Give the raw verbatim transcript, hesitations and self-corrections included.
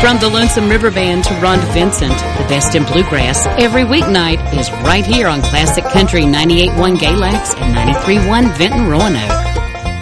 From the Lonesome River Band to Ron Vincent, the best in bluegrass every weeknight is right here on Classic Country ninety-eight point one Galax and ninety-three point one Vinton Roanoke.